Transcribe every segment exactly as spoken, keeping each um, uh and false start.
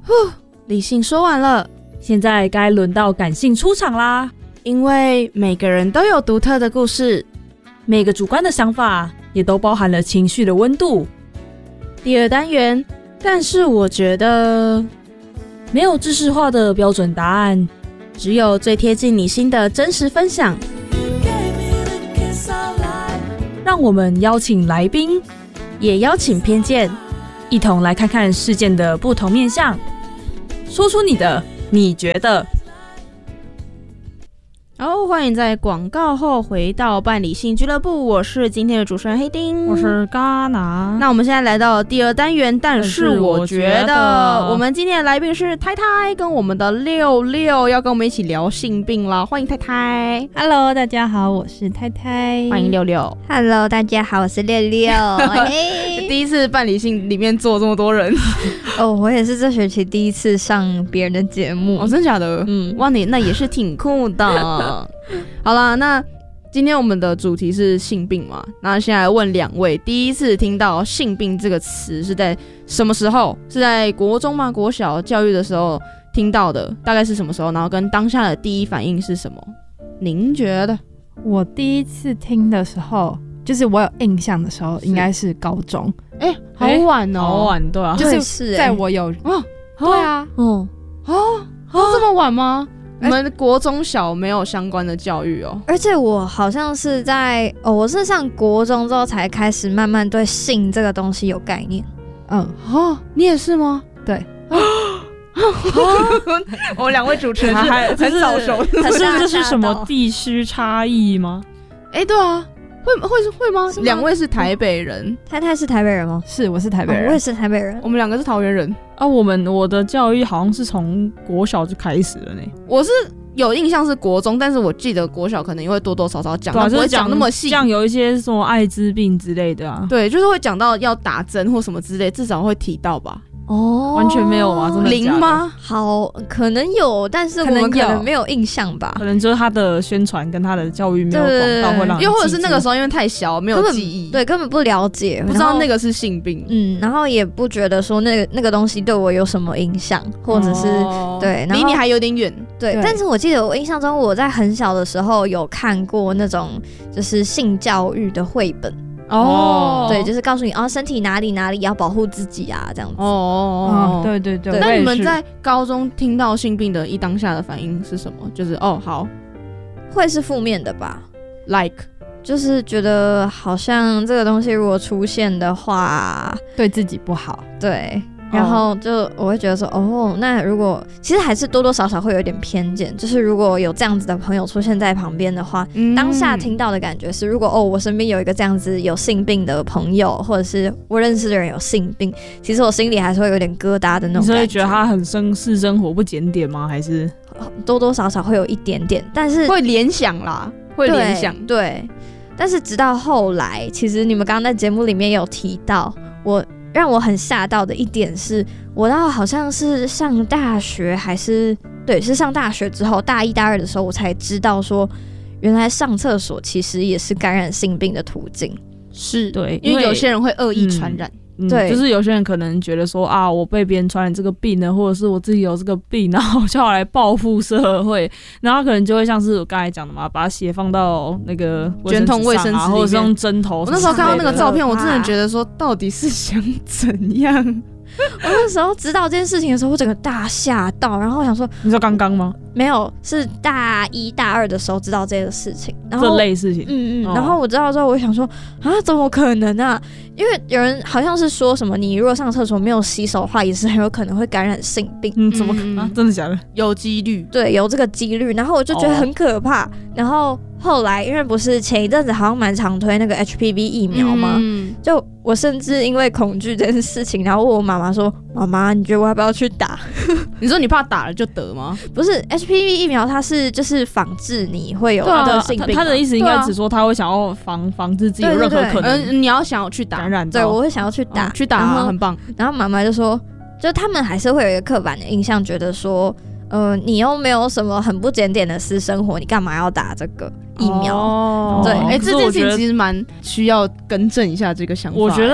呼，理性说完了， 现在该轮到感性出场啦。 因为每个人都有独特的故事， 每个主观的想法也都包含了情绪的温度。 第二单元，但是我觉得没有知识化的标准答案， 只有最贴近你心的真实分享。 让我们邀请来宾， 也邀请偏见， 一同来看看事件的不同面向，说出你的你觉得。 好，欢迎在广告后回到半理性俱乐部，我是今天的主持人黑丁， 我是嘎拿。 那我们现在来到第二单元，但是我觉得，我, 觉得我们今天的来宾是太太跟我们的六六，要跟我们一起聊性病啦，欢迎太太。 Hello， 大家好，我是太太。 欢迎六六。 Hello， 大家好，我是六六。hey 第一次半理性里面坐这么多人。 哦，我也是这学期第一次上别人的节目。 哦，真的假的？嗯，哇，你那也是挺酷的。好啦，那今天我们的主题是性病嘛，那现在来问两位，第一次听到性病这个词是在什么时候？是在国中吗？国小教育的时候听到的，大概是什么时候？然后跟当下的第一反应是什么？您觉得？ 我第一次听的时候，就是我有印象的时候，应该是高中。 哎、欸，好晚哦、喔， 好晚，对啊， 就是在我有， 哦， 对啊， 哦，哦，这么晚吗？我们国中小没有相关的教育哦， 而且我好像是在哦，我是上国中之后才开始慢慢对性这个东西有概念。 嗯， 哦，你也是吗？ 对。 我们两位主持人是很早熟， 可是这是什么地区差异吗？ 哎、欸，对啊，会会是会吗？两位是台北人， 太太是台北人吗？ 是，我是台北人、 哦，我也是台北人， 我们两个是桃园人啊。我们我的教育好像是从国小就开始了呢。 我是有印象是国中，但是我记得国小可能也会多多少少讲， 但不会讲那么细， 像有一些什么艾滋病之类的啊。 对，就是会讲到要打针或什么之类，至少会提到吧。 哦， 完全没有吗？真的零吗？ 好，可能有，但是我们可能没有印象吧。 可能就是他的宣传跟他的教育没有广告会让人记住， 又或者是那个时候因为太小没有记忆， 对，根本不了解， 不知道那个是性病， 嗯，然后也不觉得说那个那个东西对我有什么影响，或者是、哦、对， 离你还有点远， 对。但是我记得我印象中我在很小的时候有看过那种就是性教育的绘本。 哦， 对，就是告诉你哦，身体哪里哪里要保护自己啊，这样子。 哦哦， 对对对。 那你们在高中听到性病的一当下的反应是什么？就是哦，好， 会是负面的吧 ？Like， 就是觉得好像这个东西如果出现的话， 对自己不好。 对。然后就我会觉得说，哦，那如果其实还是多多少少会有点偏见，就是如果有这样子的朋友出现在旁边的话，嗯、当下听到的感觉是，如果哦我身边有一个这样子有性病的朋友，或者是我认识的人有性病，其实我心里还是会有点疙瘩的那种感觉。 你是会觉得他很生私生活不检点吗？还是多多少少会有一点点，但是会联想啦，会联想对, 对。但是直到后来，其实你们刚刚在节目里面有提到我。让我很吓到的一点是，我到好像是上大学还是对，是上大学之后，大一大二的时候，我才知道说，原来上厕所其实也是感染性病的途径。 是， 对， 因为有些人会恶意传染。 嗯、 对， 就是有些人可能觉得说啊，我被别人传染这个病呢，或者是我自己有这个病，然后就要来报复社会，然后可能就会像是我刚才讲的嘛，把血放到那个卷筒卫生纸， 或者是用针头。 我那时候看到那个照片，我真的觉得说，到底是想怎样？ 我那时候知道这件事情的时候，我整个大吓到，然后我想说， 你说刚刚吗？ 没有，是大一大二的时候知道这个事情，然后这类事情， 嗯嗯，哦、然后我知道之后，我就想说啊，怎么可能啊？因为有人好像是说什么，你如果上厕所没有洗手的话，也是很有可能会感染性病。 嗯，怎么可能、嗯啊？真的假的？ 有几率， 对，有这个几率。然后我就觉得很可怕。哦、然后后来，因为不是前一阵子好像蛮常推那个 H P V 疫苗吗？嗯、就我甚至因为恐惧这件事情，然后问我妈妈说：“妈妈，你觉得我要不要去打？” 你说你怕打了就得吗？ 不是 H P V 疫苗，它是就是防治你会有得性病、啊。 他的意思应该只说他会想要防防治自己有任何可能， 嗯、呃，你要想要去打。 对，我会想要去打， 哦、去打、啊、很棒。 然后妈妈就说，就他们还是会有一个刻板的印象，觉得说，呃，你又没有什么很不检点的私生活，你干嘛要打这个疫苗？ 哦，对，哎、欸，这件事情其实蛮需要更正一下这个想法。 我觉得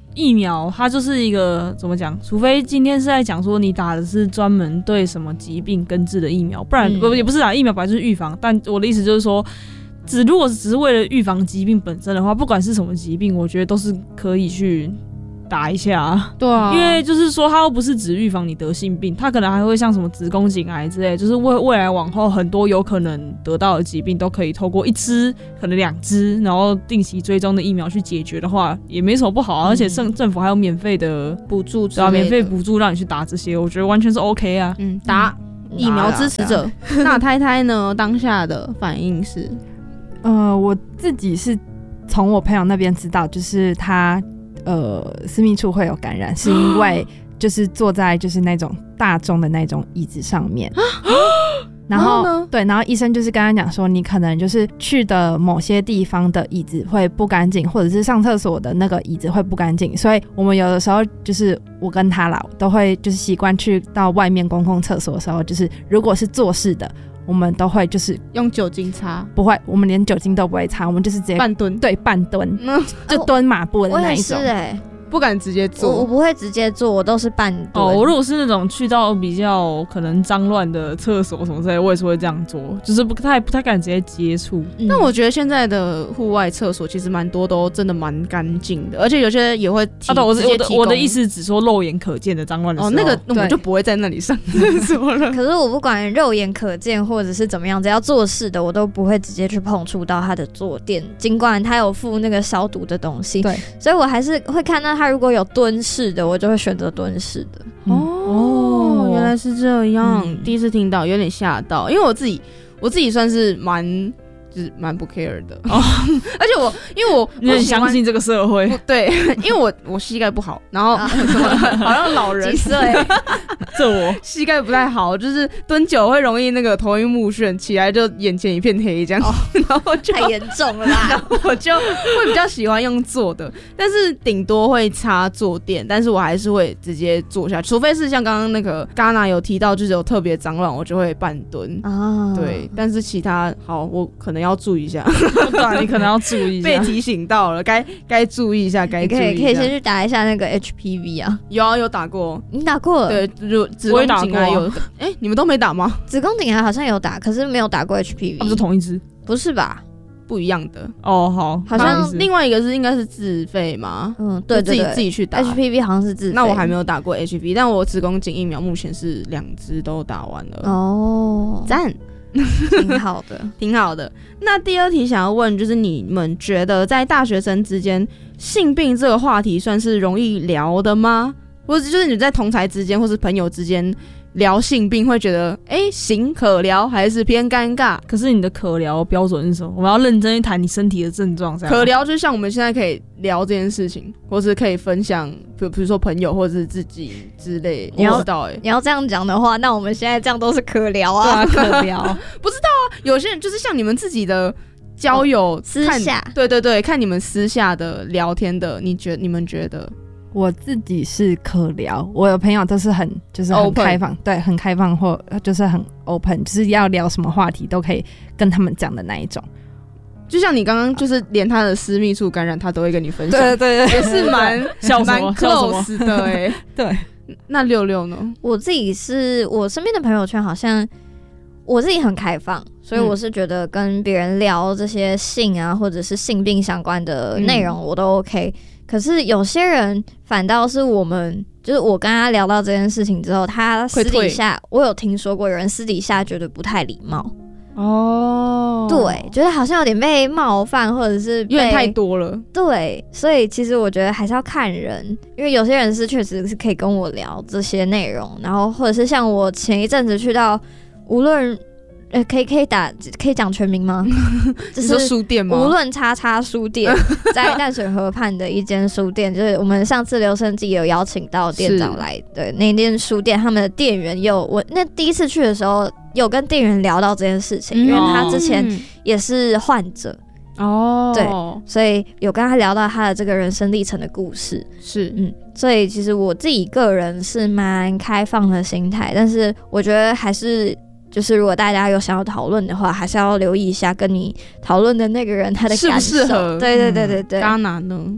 疫苗它就是一个怎么讲？除非今天是在讲说你打的是专门对什么疾病根治的疫苗，不然、嗯、不也不是打疫苗本来就是预防。但我的意思就是说，只如果只是为了预防疾病本身的话，不管是什么疾病，我觉得都是可以去打一下。 对啊， 因为就是说它又不是只预防你得性病，它可能还会像什么子宫颈癌之类，就是未未来往后很多有可能得到的疾病都可以透过一支可能两支然后定期追踪的疫苗去解决的话，也没什么不好、啊嗯、而且政政府还有免费的补助， 对啊，免费补助让你去打这些，我觉得完全是 OK 啊。 嗯，打、嗯、疫苗支持者。那太太呢？当下的反应是， 呃，我自己是从我朋友那边知道，就是他。呃，私密处会有感染，是因为就是坐在就是那种大众的那种椅子上面，然后呢，对，然后医生就是跟他讲说，你可能就是去的某些地方的椅子会不干净，或者是上厕所的那个椅子会不干净，所以我们有的时候就是我跟他啦，都会就是习惯去到外面公共厕所的时候，就是如果是坐式的。我们都会就是用酒精擦， 不会，我们连酒精都不会擦，我们就是直接半蹲， 对，半蹲，嗯、就蹲马步的那一种。 我也是哎、欸， 不敢直接做， 我我不会直接做，我都是半蹲。 哦，我如果是那种去到比较可能脏乱的厕所什么之类，我也是会这样做，就是不太不太敢直接接触。 嗯、但我觉得现在的户外厕所其实蛮多都真的蛮干净的，而且有些也会提。 啊，对，我是我的我的意思只说肉眼可见的脏乱的时候。 哦，那个我们就不会在那里上厕所了。 可是我不管肉眼可见或者是怎么样，只要做事的，我都不会直接去碰触到他的坐垫，尽管他有附那个消毒的东西。 对， 所以我还是会看到他如果有蹲式的，我就会选择蹲式的。 嗯、哦，原来是这样、嗯，第一次听到，有点吓到，因为我自己我自己算是蛮。就是蛮不 care 的哦，而且我因为我你很相信这个社会， 对，因为我我膝盖不好，然后、啊、好像老人几岁， 这我膝盖不太好，就是蹲久会容易那个头晕目眩，起来就眼前一片黑这样，哦、然后就太严重了啦。 然后我就会比较喜欢用坐的，但是顶多会插坐垫，但是我还是会直接坐下，除非是像刚刚那个 Gana 有提到，就是有特别脏乱，我就会半蹲啊。对，但是其他好，我可能要注意一下， 对啊，你可能要注意一下， 被提醒到了，该该注意一下，该注意一下。 可以可以先去打一下那个 H P V 啊， 有啊，有打过， 你打过了？ 对，就子宫颈癌有，哎、欸，你们都没打吗？ 子宫颈癌好像有打，可是没有打过 H P V， 它不是同一支？ 不是吧？ 不一样的哦，好， 好像另外一个是应该是自费吗？ 嗯，对对对， 自己自己去打 H P V 好像是自费。 那我还没有打过 H P V， 但我子宫颈疫苗目前是两支都打完了。哦，赞。 挺好的， 挺好的。那第二题想要问，就是你们觉得在大学生之间，性病这个话题算是容易聊的吗？或者就是你在同侪之间，或是朋友之间聊性病，会觉得哎、欸、行可聊，还是偏尴尬？ 可是你的可聊标准是什么？我们要认真谈你身体的症状。 可聊就像我们现在可以聊这件事情，或是可以分享，比比如说朋友或者是自己之类。 你要我不知道哎、欸， 你要这样讲的话，那我们现在这样都是可聊啊， 对啊，可聊。 不知道啊，有些人就是像你们自己的交友、哦、 私下， 对对对，看你们私下的聊天的，你觉你们觉得？ 我自己是可聊，我有朋友都是很就是很开放，对，很开放或就是很 open， 就是要聊什么话题都可以跟他们讲的那一种。 就像你刚刚就是连他的私密处感染，他都会跟你分享， 对对对， 也是蛮蛮 close 的哎、欸。 对， 那六六呢？ 我自己是我身边的朋友圈好像我自己很开放，所以我是觉得跟别人聊这些性啊或者是性病相关的内容我都 OK。嗯，可是有些人反倒是我们，就是我跟他聊到这件事情之后，他私底下我有听说过有人私底下觉得不太礼貌哦，对，觉得好像有点被冒犯，或者是被有点太多了， 对，所以其实我觉得还是要看人，因为有些人是确实是可以跟我聊这些内容，然后或者是像我前一阵子去到无论。呃，可以可以打可以讲全名吗？ 就是书店吗？ 无论叉叉书店，在淡水河畔的一间书店，就是我们上次留声机有邀请到店长来，对，那间书店他们的店员有我那第一次去的时候有跟店员聊到这件事情，嗯、因为他之前也是患者哦，对，所以有跟他聊到他的这个人生历程的故事， 是嗯，所以其实我自己个人是蛮开放的心态，但是我觉得还是。就是如果大家有想要讨论的话，还是要留意一下跟你讨论的那个人他的感受， 适不适合？ 对对对对对。 Gana呢？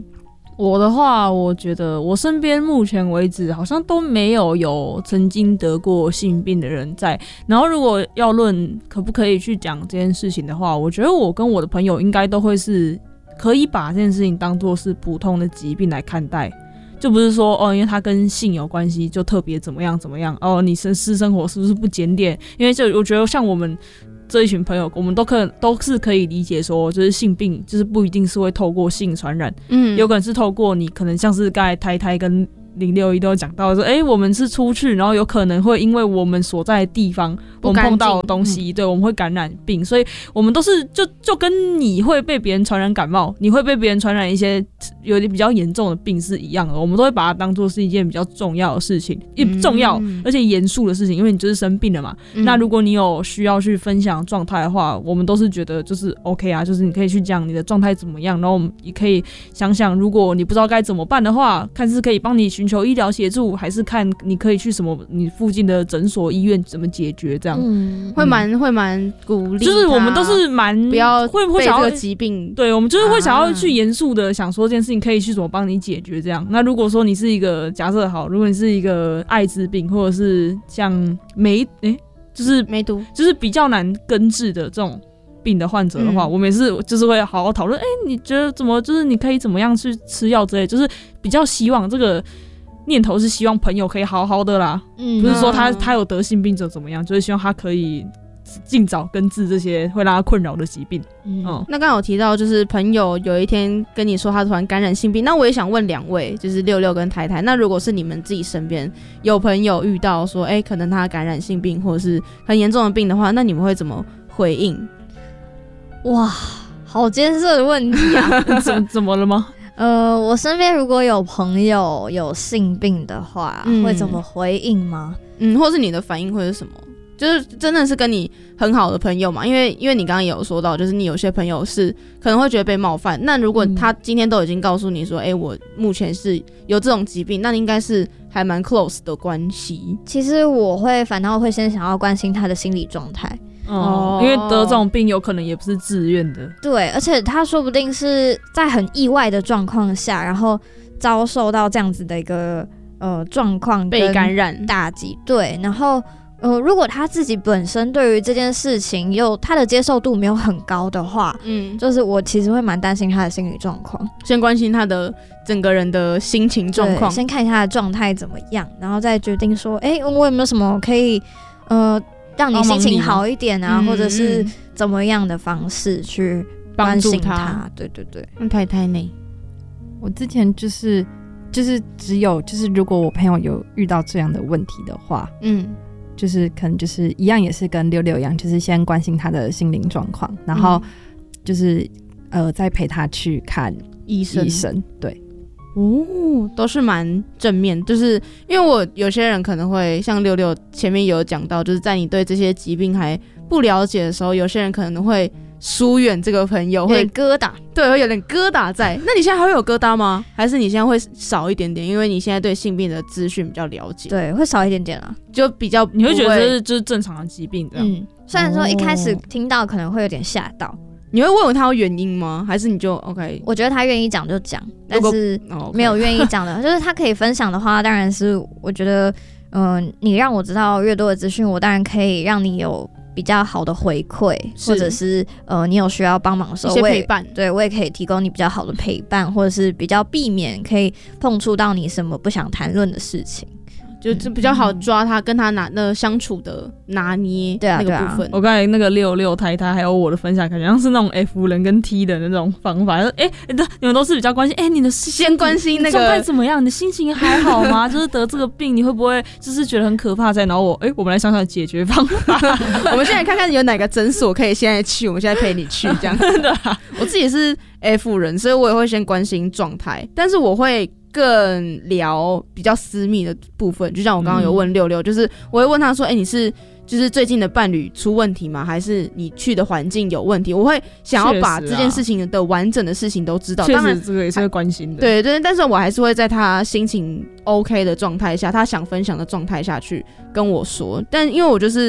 我的话，我觉得我身边目前为止好像都没有有曾经得过性病的人在。然后如果要论可不可以去讲这件事情的话，我觉得我跟我的朋友应该都会是可以把这件事情当作是普通的疾病来看待。就不是说哦，因为它跟性有关系就特别怎么样怎么样哦，你私私生活是不是不检点？因为就我觉得像我们这一群朋友，我们都可都是可以理解说，就是性病就是不一定是会透过性传染，嗯，有可能是透过你可能像是刚才胎胎跟零六一都有讲到说，哎、欸，我们是出去，然后有可能会因为我们所在的地方，我们碰到的东西，嗯、对，我们会感染病，所以我们都是就就跟你会被别人传染感冒，你会被别人传染一些有点比较严重的病是一样的，我们都会把它当作是一件比较重要的事情，嗯、重要而且严肃的事情，因为你就是生病了嘛。嗯、那如果你有需要去分享状态的话，我们都是觉得就是 OK 啊，就是你可以去讲你的状态怎么样，然后我们也可以想想，如果你不知道该怎么办的话，看是可以帮你寻求医疗协助，还是看你可以去什么你附近的诊所、医院怎么解决这样。 嗯，会蛮会蛮鼓励， 就是我们都是蛮不要会会想要被这个疾病， 对，我们就是会想要去严肃的想说这件事情可以去怎么帮你解决这样。那如果说你是一个假设好，如果你是一个艾滋病或者是像梅诶、欸、就是梅毒， 就是比较难根治的这种病的患者的话，嗯、我们也是就是会好好讨论，哎、欸，你觉得怎么就是你可以怎么样去吃药之类，就是比较希望这个念头是希望朋友可以好好的啦，嗯、不是说他他有得性病者怎么样，就是希望他可以尽早根治这些会让他困扰的疾病。嗯，嗯那刚刚有提到就是朋友有一天跟你说他突然感染性病，那我也想问两位，就是六六跟台台，那如果是你们自己身边有朋友遇到说，哎、欸，可能他感染性病或者是很严重的病的话，那你们会怎么回应？ 哇，好艰涩的问题啊！ 怎怎么了吗？ 呃，我身边如果有朋友有性病的话，嗯、会怎么回应吗？ 嗯，或是你的反应会是什么？就是真的是跟你很好的朋友嘛，因为因为你刚刚也有说到，就是你有些朋友是可能会觉得被冒犯。那如果他今天都已经告诉你说，哎、嗯欸，我目前是有这种疾病，那应该是还蛮 close 的关系。 其实我会反倒会先想要关心他的心理状态。 哦，因为得这种病有可能也不是自愿的， 对，而且他说不定是在很意外的状况下，然后遭受到这样子的一个呃状况， 被感染打击，对，然后呃，如果他自己本身对于这件事情又他的接受度没有很高的话，嗯，就是我其实会蛮担心他的心理状况， 先关心他的整个人的心情状况， 先看一下他的状态怎么样，然后再决定说，哎、欸，我有没有什么可以呃。让你心情好一点啊，或者是怎么样的方式去关心他？他对对对。 那太太呢？ 我之前就是就是只有就是如果我朋友有遇到这样的问题的话，嗯，就是可能就是一样也是跟六六一样，就是先关心他的心灵状况，然后就是、嗯、呃再陪他去看医生。医生对。 哦，都是蛮正面，就是因为我有些人可能会像六六前面有讲到，就是在你对这些疾病还不了解的时候，有些人可能会疏远这个朋友，会疙瘩， 对，会有点疙瘩在。那你现在还会有疙瘩吗？还是你现在会少一点点？因为你现在对性病的资讯比较了解， 对，会少一点点啊， 就比较你会觉得这是就是正常的疾病这样。 嗯，虽然说一开始听到可能会有点吓到。 你会问问他原因吗？还是你就 OK？ 我觉得他愿意讲就讲，但是没有愿意讲的，就是他可以分享的话，当然是我觉得，嗯、呃，你让我知道越多的资讯，我当然可以让你有比较好的回馈，或者是呃，你有需要帮忙的时候， 一些陪伴， 对我也可以提供你比较好的陪伴，或者是比较避免可以碰触到你什么不想谈论的事情。 就比较好抓他跟他拿那相处的拿捏那个部分。 啊啊、我刚才那个六六台台还有我的分享，感觉像是那种 F 人跟 T 的那种方法。哎、欸，你们都是比较关心，哎、欸，你的先关心那个状态怎么样？你的心情还好吗？就是得这个病，你会不会就是觉得很可怕在？然后我，哎、欸，我们来想想解决方法。 我们现在看看有哪个诊所可以现在去，我们现在陪你去这样。对啊，我自己是 F 人，所以我也会先关心状态，但是我会更聊比较私密的部分，就像我刚刚有问六六、嗯，就是我会问他说：“哎、欸，你是就是最近的伴侣出问题吗？还是你去的环境有问题？”我会想要把这件事情的完整的事情都知道。当然， 这个也是会关心的。 对对，但是我还是会在他心情 OK 的状态下，他想分享的状态下去跟我说。但因为我就是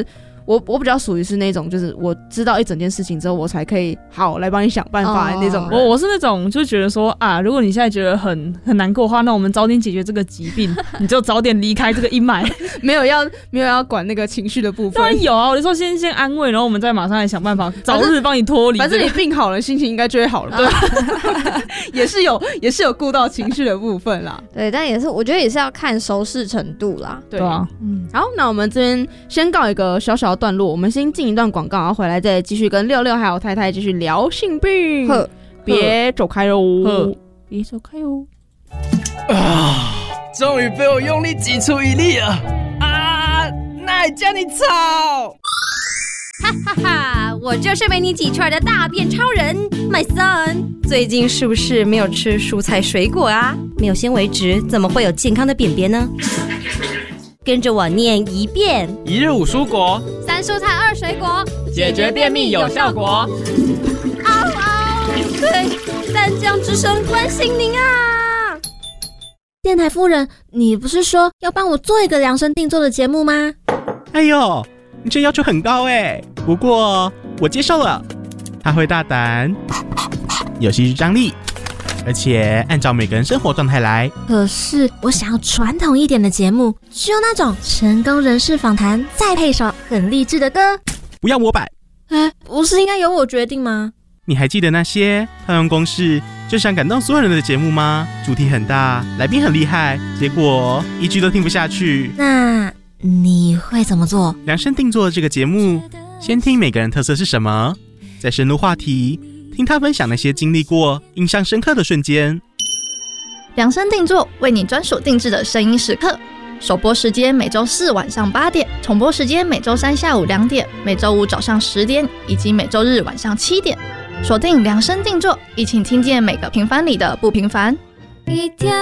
我我比较属于是那种，就是我知道一整件事情之后，我才可以好来帮你想办法的那种人。 我我是那种就觉得说啊，如果你现在觉得很很难过的话，那我们早点解决这个疾病，你就早点离开这个阴霾。 没有要没有要管那个情绪的部分。 当然有啊，我就说先先安慰，然后我们再马上来想办法，早日帮你脱离、这个。 反正你病好了，心情应该就会好了。对，也是有也是有顾到情绪的部分啦。 对，但也是我觉得也是要看熟识程度啦。 对啊， 嗯，好，那我们这边先告一个小小的段落，我们先进一段广告，然后回来再继续跟六六还有太太继续聊性病。别走开哟，别走开哟。 啊！终于被我用力挤出一粒了啊！那叫你吵！ 哈哈哈！我就是被你挤出来的大便超人 ，My son。最近是不是没有吃蔬菜水果啊？没有纤维质，怎么会有健康的便便呢？跟着我念一遍： 一日五蔬果， 三蔬菜二水果， 解决便秘有效果。 嗷嗷！对，淡江之声关心您啊！电台夫人，你不是说要帮我做一个量身定做的节目吗？ 哎呦，你这要求很高哎，不过我接受了。他会大胆，有戏剧张力，而且按照每个人生活状态来。 可是我想要传统一点的节目，就那种成功人士访谈，再配首很励志的歌。 不要模板。 哎，不是应该由我决定吗？ 你还记得那些套用公式就想感动所有人的节目吗？主题很大，来宾很厉害，结果一句都听不下去。 那你会怎么做？ 量身定做这个节目，先听每个人特色是什么，再深入话题，听他分享那些经历过印象深刻的瞬间。 量身定做，为你专属定制的声音时刻。首播时间每周四晚上八点，重播时间每周三下午两点，每周五早上十点，以及每周日晚上七点。锁定量身定做，一起听见每个平凡里的不平凡。一条